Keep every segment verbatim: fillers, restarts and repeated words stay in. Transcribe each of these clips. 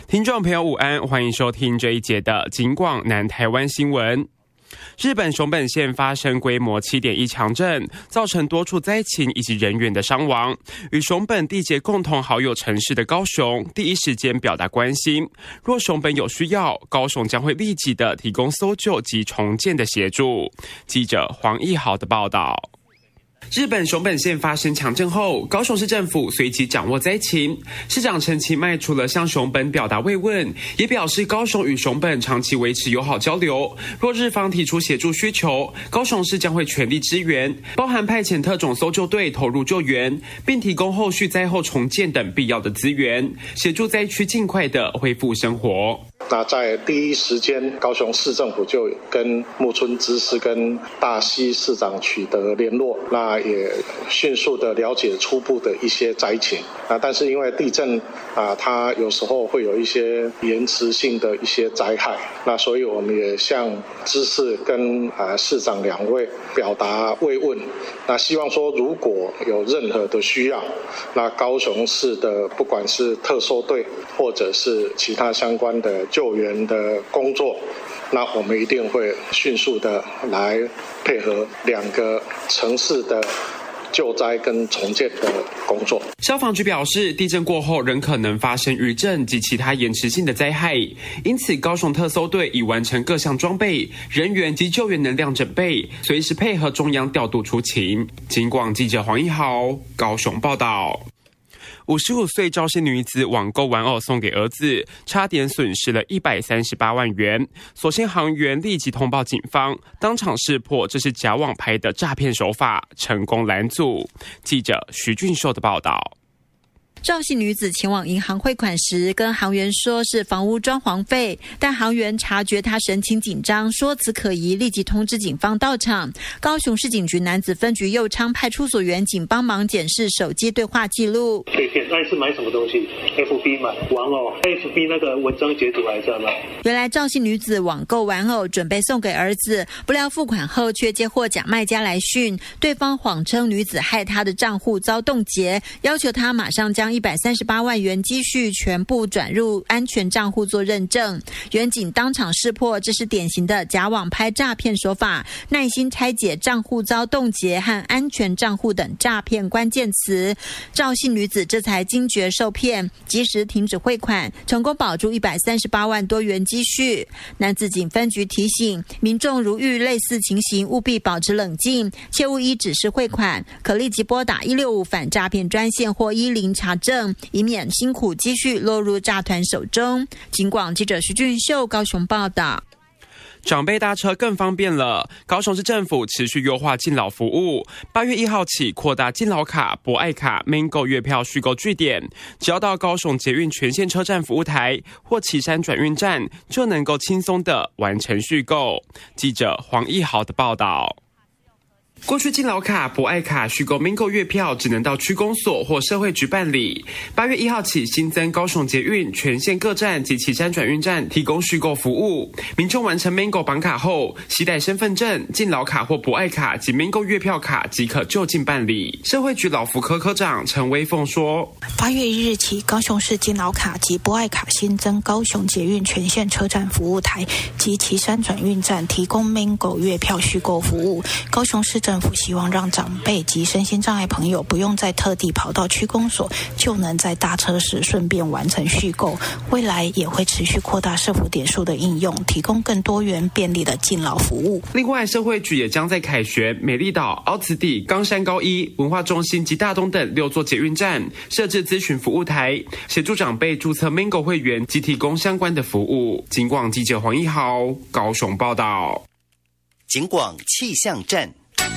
听众朋友午安，欢迎收听这一节的警广南台湾新闻。日本熊本县发生规模 七点一 强震，造成多处灾情以及人员的伤亡。与熊本缔结共同好友城市的高雄，第一时间表达关心。若熊本有需要，高雄将会立即的提供搜救及重建的协助。记者黄义豪的报道。日本熊本县发生强震后，高雄市政府随即掌握灾情。市长陈其迈除了向熊本表达慰问，也表示高雄与熊本长期维持友好交流。若日方提出协助需求，高雄市将会全力支援，包含派遣特种搜救队投入救援，并提供后续灾后重建等必要的资源，协助灾区尽快的恢复生活。 那在第一时间，高雄市政府就跟木村知事跟大溪市长取得联络，那也迅速的了解初步的一些灾情啊。但是因为地震啊，它有时候会有一些延迟性的一些灾害，那所以我们也向知事跟啊市长两位表达慰问。那希望说，如果有任何的需要，那高雄市的不管是特搜队或者是其他相关的救援的工作，那我们一定会迅速的来配合两个城市的救灾跟重建的工作。 消防局表示，地震过后仍可能发生余震及其他延迟性的灾害，因此高雄特搜队已完成各项装备、人员及救援能量整备，随时配合中央调度出勤。警广记者黄一豪高雄报道。五十五岁赵姓女子网购玩偶送给儿子，差点损失了一百三十八万元。所幸行员立即通报警方，当场识破这是假网拍的诈骗手法，成功拦阻。记者徐俊秀的报道。 赵姓女子前往银行汇款时，跟行员说是房屋装潢费，但行员察觉她神情紧张，说辞可疑，立即通知警方到场。高雄市警局男子分局右昌派出所员警帮忙检视手机对话记录。 被骗，那是买什么东西 ？F B 买玩偶 ，F B 那个文章截图还在吗？ 原来赵姓女子网购玩偶准备送给儿子，不料付款后却接获假卖家来讯，对方谎称女子害他的账户遭冻结，要求他马上将一百三十八万元积蓄全部转入安全账户做认证。员警当场识破，这是典型的假网拍诈骗手法，耐心拆解账户遭冻结和安全账户等诈骗关键词。赵姓女子这才惊觉受骗，及时停止汇款，成功保住一百三十八万多元积蓄。南子警分局提醒民众，如遇类似情形，务必保持冷静，切勿依指示汇款，可立即拨打一六五反诈骗专线或一零查证，以免辛苦积蓄落入诈团手中。警广记者徐俊秀高雄报道。 长辈搭车更方便了，高雄市政府持续优化敬老服务，八月一号起扩大敬老卡、博爱卡、Mango 月票续购据点，只要到高雄捷运全线车站服务台或旗山转运站，就能够轻松的完成续购。记者黄义豪的报道。过去敬老卡、博爱卡续购 Mango 月票只能到区公所或社会局办理。八月一号起新增高雄捷运全线各站及旗山转运站提供续购服务。民众完成 Mango 绑卡后，携带身份证、敬老卡或博爱卡及 Mango 月票卡即可就近办理。社会局老福科科长陈威凤说： 八月一日起，高雄市敬老卡及博爱卡新增高雄捷运全线车站服务台及旗山转运站提供 Mango 月票续购服务。高雄市政府希望让长辈及身心障碍朋友不用再特地跑到区公所，就能在搭车时顺便完成续购。未来也会持续扩大社福点数的应用，提供更多元便利的敬老服务。 另外，社会局也将在凯旋、美丽岛、凹慈地、冈山高一、文化中心及大东等六座捷运站设置咨询服务台，协助长辈注册 Mango 会员及提供相关的服务。警广记者黄一豪高雄报道。 警广气象站。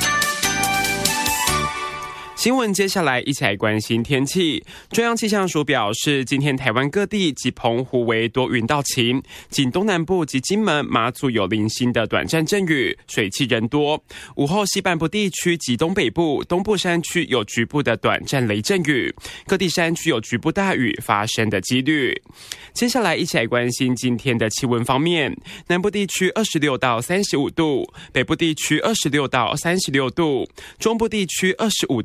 新闻接下来一起来关心天气。中央气象署表示，今天台湾各地及澎湖为多云到晴，仅东南部及金门、马祖有零星的短暂阵雨，水汽人多。午后西半部地区及东北部、东部山区有局部的短暂雷阵雨，各地山区有局部大雨发生的几率。接下来一起来关心今天的气温方面，南部地区二十六到三十五度，北部地区二十六到三十六度，中部地区二十五